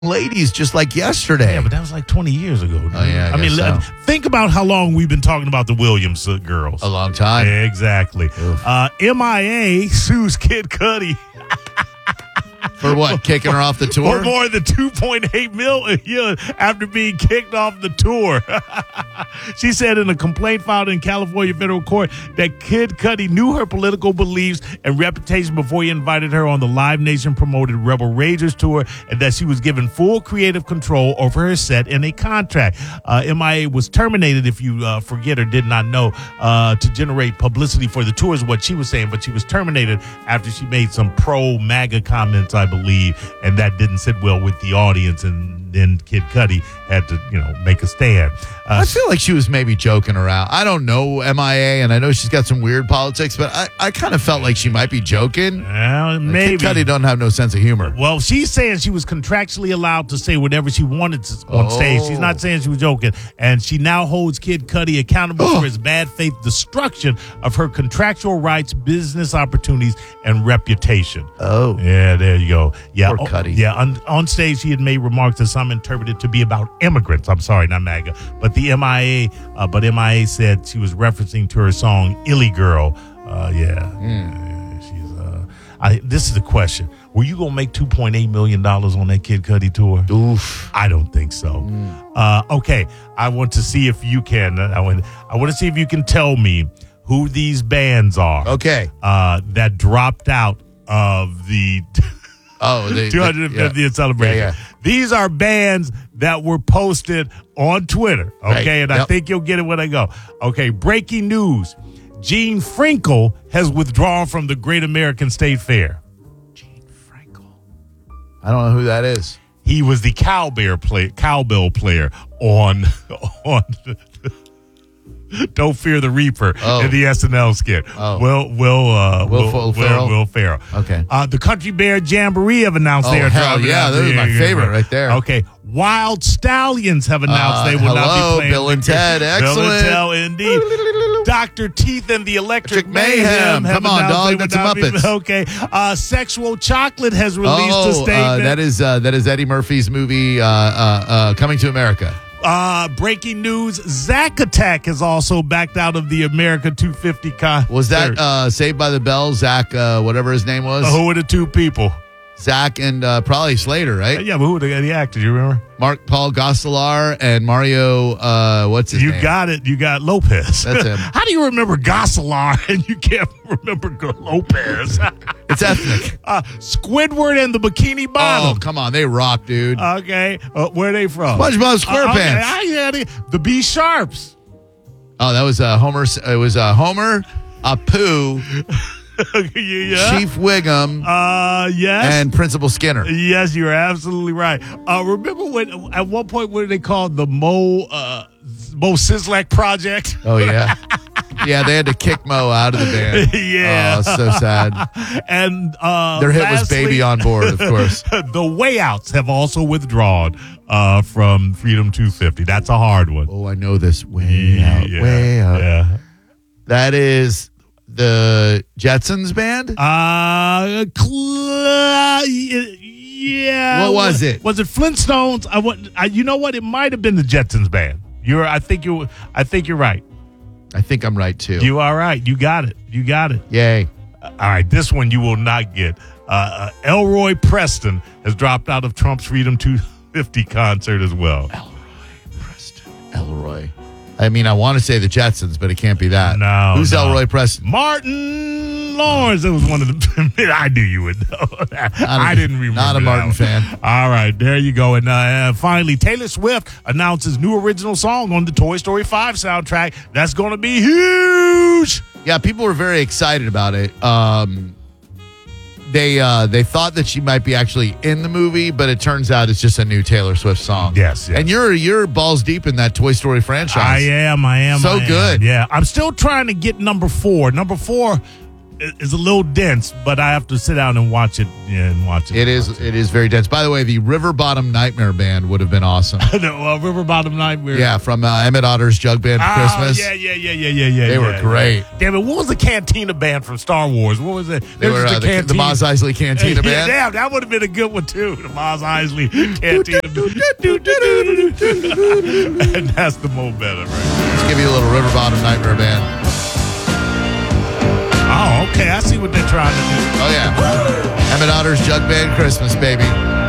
ladies just like yesterday. Yeah, but that was like 20 years ago. Dude. Oh, yeah, I mean, so. think about how long we've been talking about the Williams girls. A long time. Exactly. MIA sues Kid Cudi. For what? Kicking her off the tour? For more than $2.8 million after being kicked off the tour. She said in a complaint filed in California federal court that Kid Cudi knew her political beliefs and reputation before he invited her on the Live Nation promoted Rebel Ragers tour, and that she was given full creative control over her set in a contract. MIA was terminated, if you forget or did not know, to generate publicity for the tour is what she was saying, but she was terminated after she made some pro-MAGA comments, I believe, and that didn't sit well with the audience, and then Kid Cudi had to, make a stand. I feel like she was maybe joking around. I don't know MIA, and I know she's got some weird politics, but I kind of felt like she might be joking. Maybe. Kid Cudi don't have no sense of humor. Well, she's saying she was contractually allowed to say whatever she wanted on stage. She's not saying she was joking, and she now holds Kid Cudi accountable for his bad faith destruction of her contractual rights, business opportunities, and reputation. Oh. Yeah, there you go. Yeah, Poor Cudi. Yeah, on stage she had made remarks that some interpreted to be about immigrants. I'm sorry, not MAGA, but the MIA. But MIA said she was referencing to her song "Illy Girl." She's. This is the question: were you gonna make $2.8 million on that Kid Cudi tour? Oof. I don't think so. Okay, I want to see if you can. I want to see if you can tell me who these bands are. Okay. That dropped out of the 250th celebration. Yeah. These are bands that were posted on Twitter. Okay, right. And I think you'll get it when I go. Okay, breaking news. Gene Frinkle has withdrawn from the Great American State Fair. Gene Frinkle. I don't know who that is. He was the cowbell player on Don't Fear the Reaper in the SNL skit. Will Ferrell. Okay. The Country Bear Jamboree have announced they are dropping out. Those are my favorite right there. Okay. Wild Stallions have announced they will not be playing. Bill and Ted. Excellent. Bill and Ted, indeed. Dr. Teeth and the Electric Mayhem. Come on, dog. That's Muppets. Okay. Sexual Chocolate has released a statement. That is Eddie Murphy's movie Coming to America. Breaking news, Zack Attack has also backed out of the America 250 concert. Was that Saved by the Bell, Zach, whatever his name was? Who were the two people? Zach and probably Slater, right? Yeah, but who were the actors, you remember? Mark Paul Gosselaar and Mario, what's his name? You got it. You got Lopez. That's him. How do you remember Gosselaar and you can't remember Lopez? It's ethnic. Squidward and the Bikini Bottom. Oh, come on. They rock, dude. Okay. Where are they from? SpongeBob SquarePants. I had it. The B Sharps. Oh, that was Homer. It was Homer, Apu, yeah. Chief Wiggum, yes, and Principal Skinner. Yes, you're absolutely right. Remember when at one point what did they call the Mo Sislak Project? Oh yeah. Yeah, they had to kick Mo out of the band. Yeah. Oh, so sad. And their hit was Baby on Board, of course. The Way Outs have also withdrawn from Freedom 250. That's a hard one. Oh, I know this. Way Out. Yeah. That is the Jetsons band? Yeah. What was it? Was it Flintstones? You know what? It might have been the Jetsons band. I think you're right. I think I'm right, too. You are right. You got it. Yay. All right. This one you will not get. Elroy Preston has dropped out of Trump's Freedom 250 concert as well. Elroy. I mean, I want to say the Jetsons, but it can't be that. No. Who's Elroy Preston? Martin Lawrence. It was one of the. I knew you would know. I didn't remember. Not a Martin fan. All right, there you go. And finally, Taylor Swift announces new original song on the Toy Story 5 soundtrack. That's going to be huge. Yeah, people were very excited about it. They thought that she might be actually in the movie, but it turns out it's just a new Taylor Swift song. Yes. And you're balls deep in that Toy Story franchise. I am. So good. Yeah, I'm still trying to get number 4. Number 4 is a little dense, but I have to sit down and watch it. It is very dense. By the way, the River Bottom Nightmare Band would have been awesome. The River Bottom Nightmare. Yeah, from Emmett Otter's Jug Band for Christmas. Yeah. They were great. Damn it, what was the Cantina Band from Star Wars? What was it? They were the Mos Eisley Cantina Band. Damn, that would have been a good one, too. The Mos Eisley Cantina Band. And that's the Mo Better, right? Let's give you a little River Bottom Nightmare Band. Oh, okay. I see what they're trying to do. Oh, yeah. Emmett Otter's Jug Band Christmas, baby.